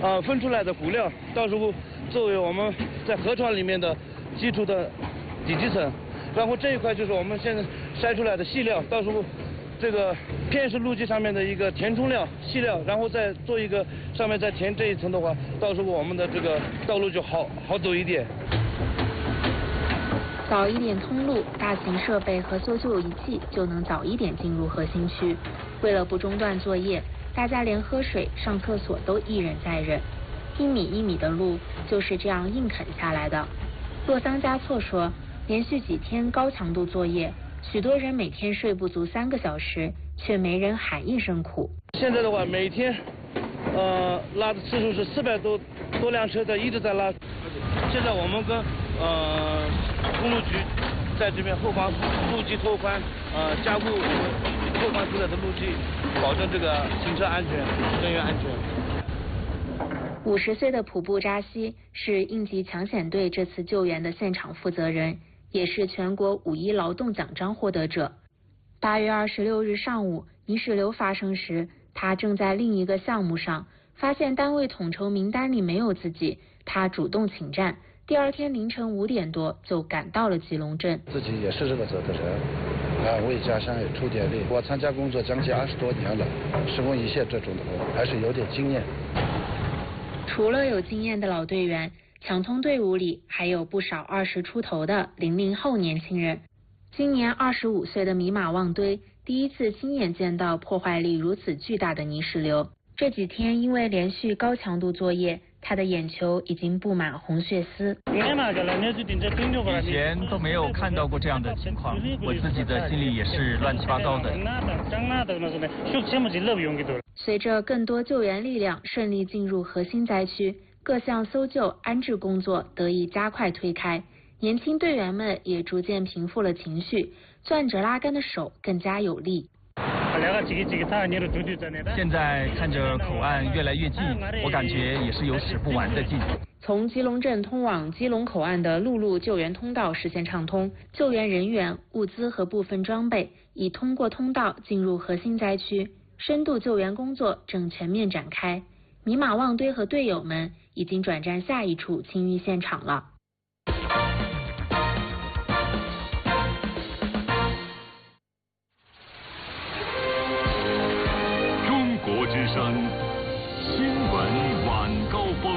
分出来的骨料，到时候作为我们在河床里面的基础的底基层，然后这一块就是我们现在筛出来的细料，到时候这个片式路基上面的一个填充料、细料，然后再做一个上面再填这一层的话，到时候我们的这个道路就好走一点。 早一点通路，大型设备和搜救仪器就能早一点进入核心区。为了不中断作业，大家连喝水、上厕所都一忍再忍。1米1米的路就是这样硬啃下来的。洛桑加措说，连续几天高强度作业，许多人每天睡不足3个小时，却没人喊一声苦。 现在的话，每天拉的次数是400多辆车一直在拉。现在我们跟公路局在这边后方路基拓宽，加固拓宽出来的路基，保证这个行车安全、人员安全。 50岁的普布扎西是应急抢险队这次救援的现场负责人，也是全国5·1劳动奖章获得者。8月26日上午，泥石流发生时，他正在另一个项目上，发现单位统筹名单里没有自己，他主动请战。第二天凌晨5点多就赶到了吉隆镇。 自己也是这个责任为家乡也出点力。我参加工作将近20多年了，施工一线这种的还是有点经验。 除了有经验的老队员，抢通队伍里还有不少20出头的00后年轻人。今年25岁的米马旺堆第一次亲眼见到破坏力如此巨大的泥石流。这几天因为连续高强度作业，他的眼球已经布满红血丝。 以前都没有看到过这样的情况，我自己的心里也是乱七八糟的。 随着更多救援力量顺利进入核心灾区，各项搜救安置工作得以加快推开，年轻队员们也逐渐平复了情绪，攥着拉杆的手更加有力。 现在看着口岸越来越近，我感觉也是有使不完的劲。 从吉隆镇通往基隆口岸的陆路救援通道实现畅通，救援人员、物资和部分装备已通过通道进入核心灾区，深度救援工作正全面展开。米马旺堆和队友们已经转战下一处清淤现场了。 中国之声新闻晚高峰。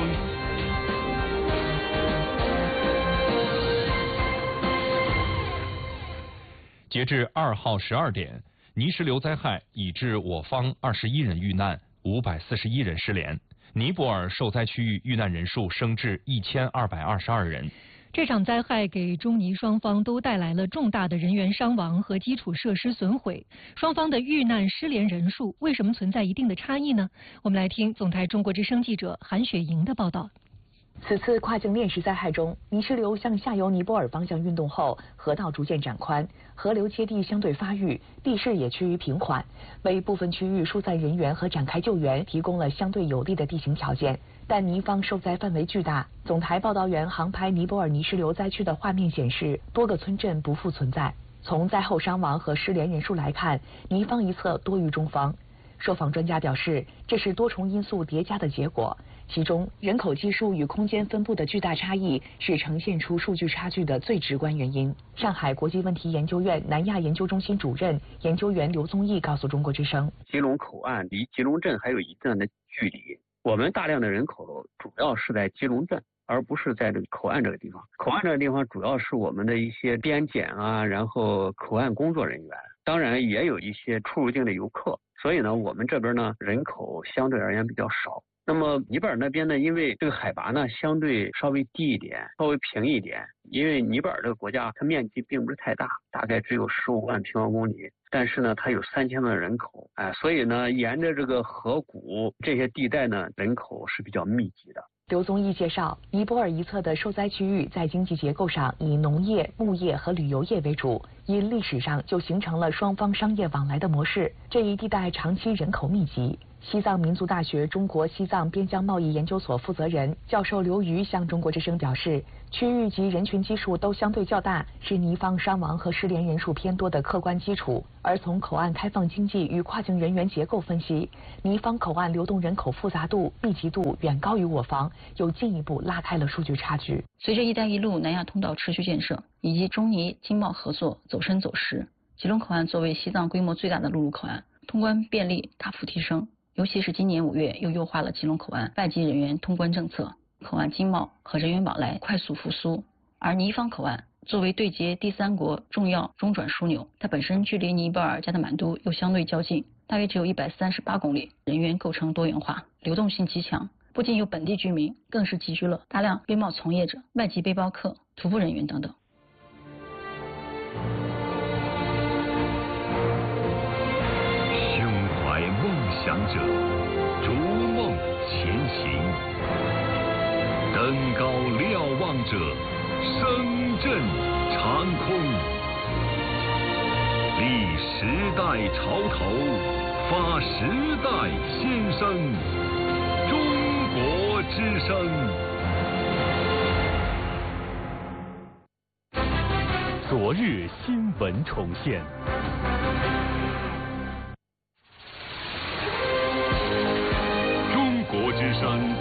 截至2号12点，泥石流灾害已致我方21人遇难，541人失联。尼泊尔受灾区域遇难人数升至1222人。 这场灾害给中尼双方都带来了重大的人员伤亡和基础设施损毁。双方的遇难失联人数为什么存在一定的差异呢？我们来听总台中国之声记者韩雪莹的报道。 此次跨境链石灾害中，泥石流向下游尼泊尔方向运动后，河道逐渐展宽，河流接地相对发育，地势也趋于平缓，为部分区域疏散人员和展开救援提供了相对有利的地形条件。但尼方受灾范围巨大，总台报道员航拍尼泊尔泥石流灾区的画面显示，多个村镇不复存在。从灾后伤亡和失联人数来看，尼方一侧多于中方。受访专家表示，这是多重因素叠加的结果。其中，人口基数与空间分布的巨大差异是呈现出数据差距的最直观原因。上海国际问题研究院南亚研究中心主任研究员刘宗义告诉中国之声： 吉隆口岸离吉隆镇还有一段的距离，我们大量的人口主要是在吉隆镇，而不是在这个口岸这个地方。口岸这个地方主要是我们的一些边检啊，然后口岸工作人员，当然也有一些出入境的游客。所以呢，我们这边呢人口相对而言比较少。那么尼泊尔那边呢，因为这个海拔呢相对稍微低一点，稍微平一点，因为尼泊尔这个国家它面积并不是太大，大概只有15万平方公里，但是呢它有3000万人口，所以呢沿着这个河谷这些地带呢人口是比较密集的。 刘宗义介绍，尼泊尔一侧的受灾区域在经济结构上以农业、牧业和旅游业为主，因历史上就形成了双方商业往来的模式。这一地带长期人口密集， 西藏民族大学中国西藏边疆贸易研究所负责人教授刘瑜向中国之声表示，区域及人群基数都相对较大，是尼方伤亡和失联人数偏多的客观基础。而从口岸开放经济与跨境人员结构分析，尼方口岸流动人口复杂度、密集度远高于我方，又进一步拉开了数据差距。 随着“一带一路”南亚通道持续建设，以及中尼经贸合作走深走实，吉隆口岸作为西藏规模最大的陆路口岸，通关便利大幅提升。尤其是今年5月，又优化了吉隆口岸外籍人员通关政策，口岸经贸和人员往来快速复苏。而尼方口岸作为对接第三国重要中转枢纽，它本身距离尼泊尔加德满都又相对较近，大约只有138公里，人员构成多元化，流动性极强。不仅有本地居民，更是集聚了大量边贸从业者、外籍背包客、徒步人员等等。 胸怀梦想者，逐梦前行；登高瞭望者，声震长空。立时代潮头，发时代先声。中国之声。 昨日新闻重现。 中国之声